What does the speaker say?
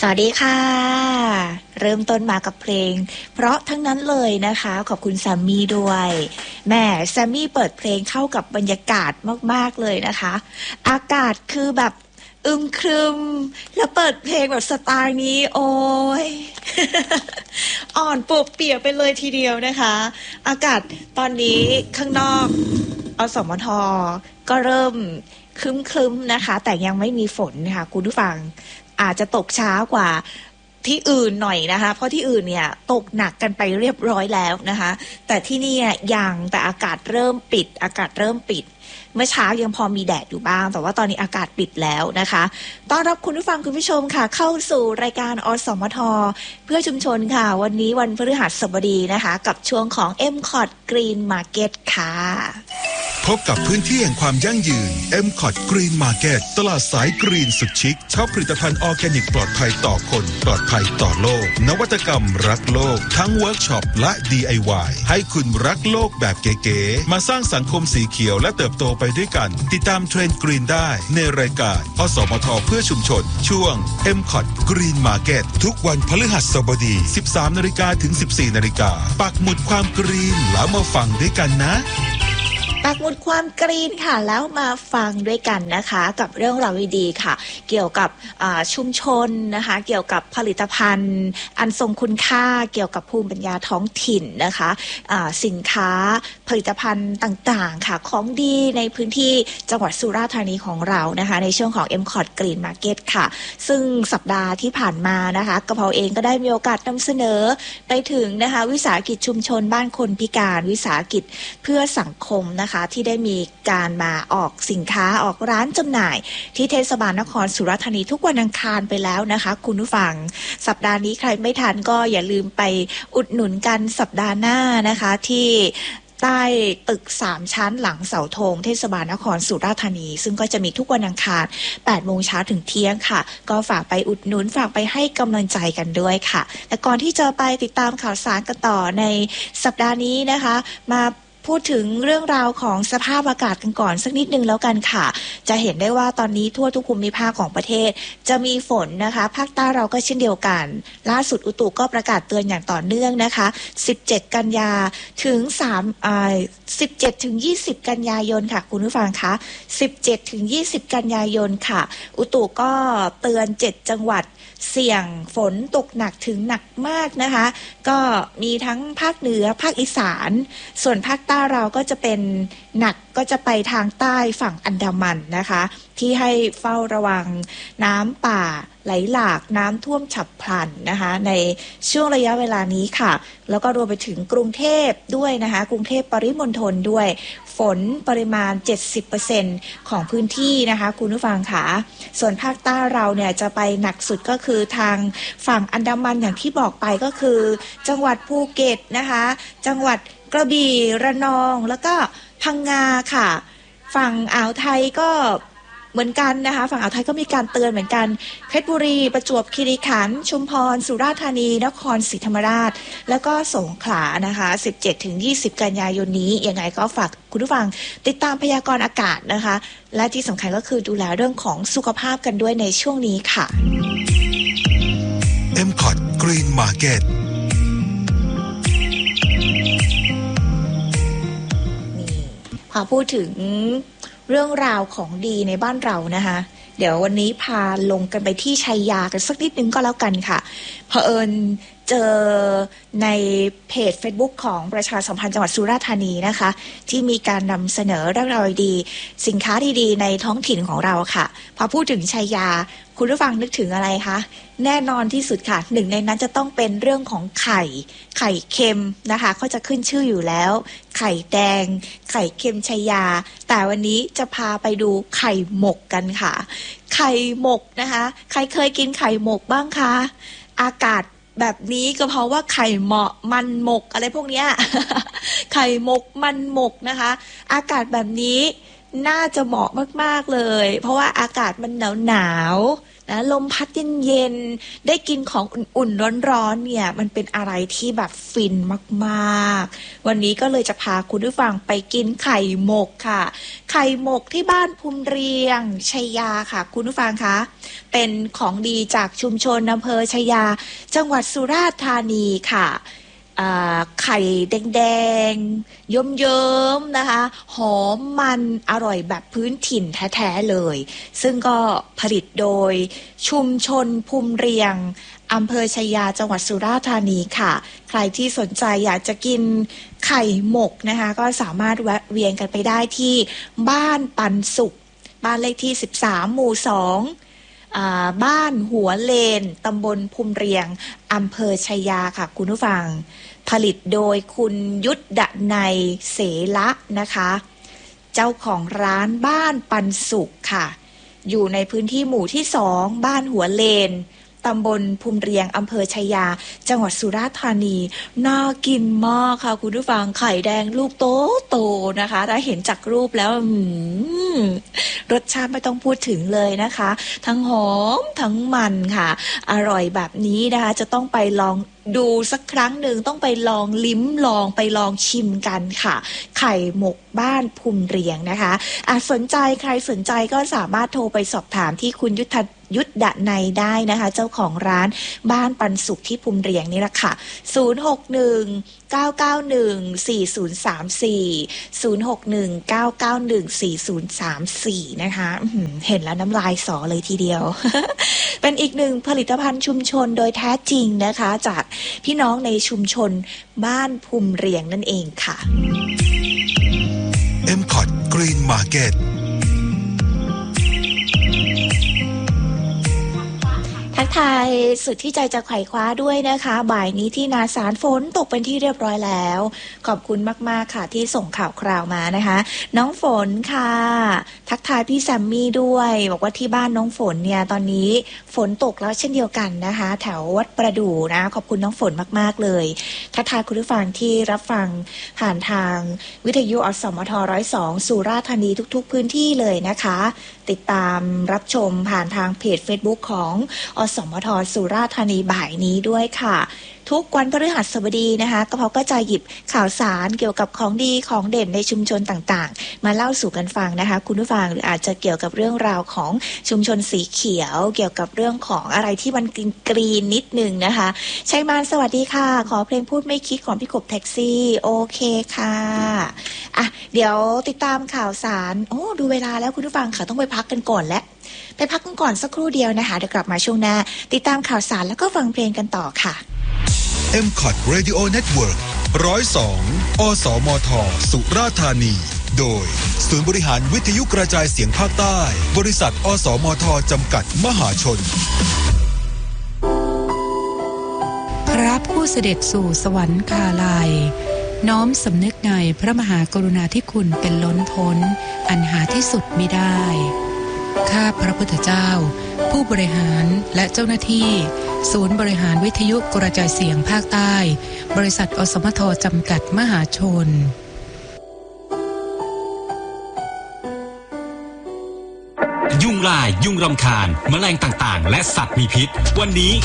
สวัสดีค่ะเริ่มต้นมากับเพลงเพราะทั้งนั้นเลยนะคะขอบคุณแซมมี่ด้วยแม่แซมมี่เปิดเพลงเข้ากับบรรยากาศมากๆเลยนะคะอากาศคือแบบอึมครึมแล้วเปิดเพลงแบบสไตล์นี้โอ้ย อ่อนปวกเปียกไปเลยทีเดียวนะคะอากาศตอนนี้ข้างนอกอสมทก็เริ่มครึ้มๆนะคะแต่ยังไม่มีฝนค่ะคุณผู้ฟังอาจจะตกช้ากว่าที่อื่นหน่อยนะคะเพราะที่อื่นเนี่ยตกหนักกันไปเรียบร้อยแล้วนะคะแต่ที่นี่ยังแต่อากาศเริ่มปิดเมื่อเช้ายังพอมีแดดอยู่บ้างแต่ว่าตอนนี้อากาศปิดแล้วนะคะต้อนรับคุณผู้ฟังคุณผู้ชมค่ะเข้าสู่รายการอสมทเพื่อชุมชนค่ะวันนี้วันพฤหัสบดีนะคะกับช่วงของ MCOT Green Market ค่ะพบกับพื้นที่แห่งความยั่งยืน MCOT Green Market ตลาดสายกรีนสุดชิคช็อปผลิตภัณฑ์ออร์แกนิกปลอดภัยต่อคนปลอดภัยต่อโลกนวัตกรรมรักโลกทั้งเวิร์กช็อปและ DIY ให้คุณรักโลกแบบเก๋ๆมาสร้างสังคมสีเขียวและเติบโตไปด้วยกันติดตามเทรนด์กรีนได้ในรายการอสมทเพื่อชุมชนช่วง MCOT Green Market ทุกวันพฤหัสบดี 13 นาฬิกาถึง 14 นาฬิกาปักหมุดความกรีนแล้วมาฟังด้วยกันนะปักหมุดความกรีนค่ะแล้วมาฟังด้วยกันนะคะกับเรื่องราวดีๆค่ะเกี่ยวกับชุมชนนะคะเกี่ยวกับผลิตภัณฑ์อันทรงคุณค่าเกี่ยวกับภูมิปัญญาท้องถิ่นนะคะสินค้าผลิตภัณฑ์ต่างๆค่ะของดีในพื้นที่จังหวัดสุราษฎร์ธานีของเรานะคะในช่วงของ MCOT Green Market ค่ะซึ่งสัปดาห์ที่ผ่านมานะคะกระเพราเองก็ได้มีโอกาสนำเสนอไปถึงนะคะวิสาหกิจชุมชนบ้านคนพิการวิสาหกิจเพื่อสังคมนะคะที่ได้มีการมาออกสินค้าออกร้านจำหน่ายที่เทศบาลนครสุราษฎร์ธานีทุกวันอังคารไปแล้วนะคะคุณผู้ฟังสัปดาห์นี้ใครไม่ทันก็อย่าลืมไปอุดหนุนกันสัปดาห์หน้านะคะที่ใต้ตึก3ชั้นหลังเสาธงเทศบาลนครสุราษฎร์ธานีซึ่งก็จะมีทุกวันอังคาร 8 โมงเช้าถึงเที่ยงค่ะก็ฝากไปอุดหนุนฝากไปให้กำลังใจกันด้วยค่ะแต่ก่อนที่จะไปติดตามข่าวสารกันต่อในสัปดาห์นี้นะคะมาพูดถึงเรื่องราวของสภาพอากาศกันก่อนสักนิดนึงแล้วกันค่ะจะเห็นได้ว่าตอนนี้ทั่วทุกภูมิภาคของประเทศจะมีฝนนะคะภาคใต้เราก็เช่นเดียวกันล่าสุดอุตุก็ประกาศเตือนอย่างต่อเนื่องนะคะ17 กันยาถึง17 ถึง 20 กันยายนค่ะคุณผู้ฟังคะ17 ถึง 20 กันยายนค่ะอุตุก็เตือน7 จังหวัดเสี่ยงฝนตกหนักถึงหนักมากนะคะก็มีทั้งภาคเหนือภาคอีสานส่วนภาคใต้เราก็จะเป็นหนักก็จะไปทางใต้ฝั่งอันดามันนะคะที่ให้เฝ้าระวังน้ำป่าไหลหลากน้ำท่วมฉับพลันนะคะในช่วงระยะเวลานี้ค่ะแล้วก็รวมไปถึงกรุงเทพด้วยนะคะกรุงเทพปริมณฑลด้วยฝนปริมาณ 70% ของพื้นที่นะคะคุณผู้ฟังค่ะส่วนภาคใต้เราเนี่ยจะไปหนักสุดก็คือทางฝั่งอันดามันอย่างที่บอกไปก็คือจังหวัดภูเก็ตนะคะจังหวัดกระบี่ระนองแล้วก็พังงาค่ะฝั่งอ่าวไทยก็เหมือนกันนะคะฝั่งอ่าวไทยก็มีการเตือนเหมือนกันเพชรบุรีประจวบคีรีขันธ์ชุมพรสุราษฎร์ธานีนครศรีธรรมราชแล้วก็สงขลานะคะ17 ถึง 20 กันยายนนี้ยังไงก็ฝากคุณผู้ฟังติดตามพยากรณ์อากาศนะคะและที่สำคัญก็คือดูแลเรื่องของสุขภาพกันด้วยในช่วงนี้ค่ะ MCOT Green Market พอพูดถึงเรื่องราวของดีในบ้านเรานะคะเดี๋ยววันนี้พาลงกันไปที่ชัยยากันสักนิดนึงก็แล้วกันค่ะเผอิญเจอในเพจ Facebook ของประชาสัมพันธ์จังหวัดสุราษฎร์ธานีนะคะที่มีการนำเสนอเรื่องราวดีสินค้าดีๆในท้องถิ่นของเราค่ะพอพูดถึงชัยยาคุณผู้ฟังนึกถึงอะไรคะแน่นอนที่สุดค่ะหนึ่งในนั้นจะต้องเป็นเรื่องของไข่เค็มนะคะเขาจะขึ้นชื่ออยู่แล้วไข่แดงไข่เค็มชัยยาแต่วันนี้จะพาไปดูไข่หมกกันค่ะไข่หมกนะคะใครเคยกินไข่หมกบ้างคะอากาศแบบนี้ก็เพราะว่าไข่เหมาะมันหมกอะไรพวกเนี้ย ไข่หมกมันหมกนะคะอากาศแบบนี้น่าจะเหมาะมากๆเลยเพราะว่าอากาศมันหนาวนะลมพัดเย็นๆได้กินของอุ่นๆร้อนๆเนี่ยมันเป็นอะไรที่แบบฟินมากๆวันนี้ก็เลยจะพาคุณผู้ฟังไปกินไข่หมกค่ะไข่หมกที่บ้านภูมิเรียงชัยยาค่ะคุณผู้ฟังคะเป็นของดีจากชุมชนอำเภอชัยยาจังหวัดสุราษฎร์ธานีค่ะไข่แดงๆเยิ้มๆนะคะหอมมันอร่อยแบบพื้นถิ่นแท้ๆเลยซึ่งก็ผลิตโดยชุมชนภูมิเรียงอำเภอชัยยาจังหวัดสุราษฎร์ธานีค่ะใครที่สนใจอยากจะกินไข่หมกนะคะก็สามารถแวะเวียนกันไปได้ที่บ้านปันสุขบ้านเลขที่13หมู่2บ้านหัวเลนตำบลภูมิเรียงอำเภอชัยยาค่ะคุณผู้ฟังผลิตโดยคุณยุทธนัยเสละนะคะเจ้าของร้านบ้านปันสุขค่ะอยู่ในพื้นที่หมู่ที่2บ้านหัวเลนตำบลภูมิเรียงอำเภอชัยยาจังหวัดสุราษฎร์ธานีน่ากินมากค่ะคุณผู้ฟังไข่แดงลูกโตนะคะถ้าเห็นจากรูปแล้วรสชาติไม่ต้องพูดถึงเลยนะคะทั้งหอมทั้งมันค่ะอร่อยแบบนี้นะคะจะต้องไปลองดูสักครั้งหนึ่งต้องไปลองลิ้มลองไปลองชิมกันค่ะไข่หมกบ้านภูมิเรียงนะคะสนใจใครสนใจก็สามารถโทรไปสอบถามที่คุณยุทธนัยได้นะคะเจ้าของร้านบ้านปันสุขที่ภูมิเรียงนี่แหละค่ะ061-991-4034 นะคะเห็นแล้วน้ำลายสอเลยทีเดียว เป็นอีกหนึ่งผลิตภัณฑ์ชุมชนโดยแท้จริงนะคะจากพี่น้องในชุมชนบ้านภูมิเรียงนั่นเองค่ะ MCOT Green Market ทักทายสุดที่ใจจะไขว่คว้าด้วยนะคะบ่ายนี้ที่นาสารฝนตกเป็นที่เรียบร้อยแล้วขอบคุณมากๆค่ะที่ส่งข่าวคราวมานะคะน้องฝนค่ะทักทายพี่แซมมี่ด้วยบอกว่าที่บ้านน้องฝนเนี่ยตอนนี้ฝนตกแล้วเช่นเดียวกันนะคะแถววัดประดู่นะขอบคุณน้องฝนมากๆเลยทักทายคุณผู้ฟังที่รับฟังผ่านทางวิทยุอสมท102สุราษฎร์ธานีทุกๆพื้นที่เลยนะคะติดตามรับชมผ่านทางเพจ Facebook ของอสมทสุราษฎร์ธานีบ่ายนี้ด้วยค่ะทุกวันพฤหัสบดีนะคะก็จะหยิบข่าวสารเกี่ยวกับของดีของเด่นในชุมชนต่างๆมาเล่าสู่กันฟังนะคะคุณผู้ฟังหรืออาจจะเกี่ยวกับเรื่องราวของชุมชนสีเขียวเกี่ยวกับเรื่องของอะไรที่มันกรีนนิดนึงนะคะชัยมานสวัสดีค่ะขอเพลงพูดไม่คิดของพี่กบแท็กซี่โอเคค่ะเดี๋ยวติดตามข่าวสารดูเวลาแล้วคุณผู้ฟังค่ะต้องไปพักกันก่อนและไปพักกันก่อนสักครู่เดียวนะคะเดี๋ยวกลับมาช่วงหน้าติดตามข่าวสารแล้วก็ฟังเพลงกันต่อค่ะ MCOT Radio Network 102 อสมท สุราษฎร์ธานี โดยศูนย์บริหารวิทยุกระจายเสียงภาคใต้บริษัทอสมทจำกัดมหาชนพระผู้เสด็จสู่สวรรคาลัยน้อมสำนึกในพระมหากรุณาธิคุณเป็นล้นพ้นอันหาที่สุดมิได้ข้าพระพุทธเจ้าผู้บริหารและเจ้าหน้าที่ศูนย์บริหารวิทยุกระจายเสียงภาคใต้บริษัทอสมทจำกัดมหาชนยุงลายยุงรำคาญแมลงต่างๆและสัตว์มีพิษวันนี้